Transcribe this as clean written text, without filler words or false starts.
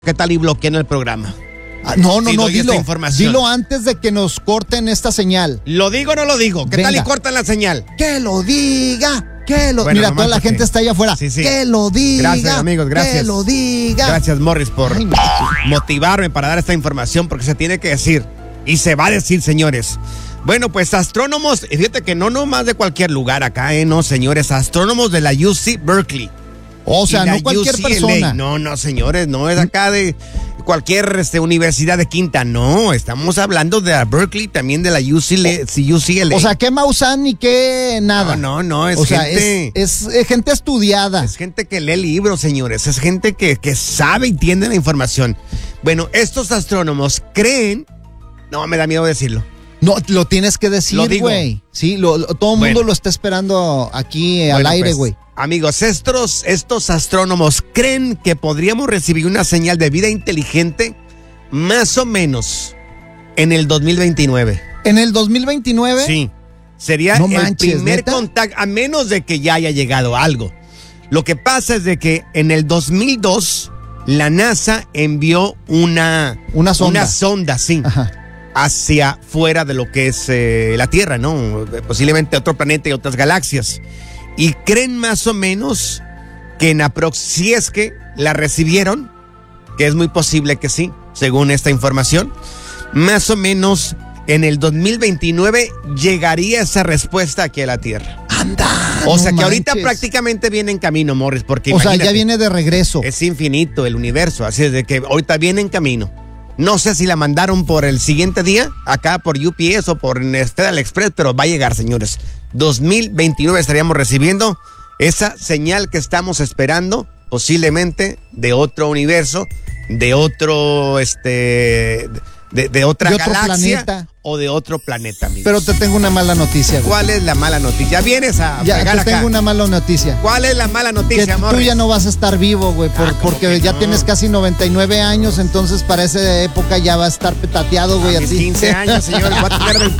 ¿Qué tal y bloquean el programa? No, dilo antes de que nos corten esta señal. ¿Lo digo o no lo digo? ¿Qué tal y cortan la señal? Que lo diga, bueno, mira, toda la gente está allá afuera. Sí. Que lo diga. Gracias, amigos, gracias. Que lo diga. Gracias, Morris, por motivarme para dar esta información, porque se tiene que decir. Y se va a decir, señores. Bueno, pues astrónomos, fíjate que no nomás de cualquier lugar acá, no, señores, astrónomos de la UC Berkeley. O sea, no cualquier UCLA. persona. No, señores, no es acá de cualquier universidad de quinta, no, estamos hablando de la Berkeley, también de la UCLA. O sea, ¿qué Maussan ni qué nada? No, es o sea, gente... es gente estudiada. Es gente que lee libros, señores, es gente que sabe y entiende la información. Bueno, estos astrónomos creen... No, me da miedo decirlo. No, lo tienes que decir, güey. Sí, todo el mundo lo está esperando aquí al aire, güey. Amigos, estos astrónomos creen que podríamos recibir una señal de vida inteligente más o menos en el 2029. ¿En el 2029? Sí. Sería el primer contacto, a menos de que ya haya llegado algo. Lo que pasa es de que en el 2002 la NASA envió una sonda, sí. Ajá. Hacia fuera de lo que es la Tierra, ¿no? Posiblemente otro planeta y otras galaxias. Y creen más o menos que si es que la recibieron, que es muy posible que sí, según esta información, más o menos en el 2029 llegaría esa respuesta aquí a la Tierra. ¡Anda! O sea que ahorita prácticamente viene en camino, Morris, porque imagínate, o sea, ya viene de regreso. Es infinito el universo, así es de que ahorita viene en camino. No sé si la mandaron por el siguiente día, acá por UPS o por Federal Express, pero va a llegar, señores. 2029 estaríamos recibiendo esa señal que estamos esperando, posiblemente de otro universo, de otro, de otra galaxia planeta. O de otro planeta, amigos. Pero te tengo una mala noticia, güey. ¿Cuál es la mala noticia? ¿Vienes a ya pegar te acá? tengo una mala noticia. ¿Cuál es la mala noticia, que amor? Tú ya no vas a estar vivo, güey, porque ya tienes casi 99 años, entonces para esa época ya va a estar petateado, güey, a mis así. 15 años, señor, voy a tener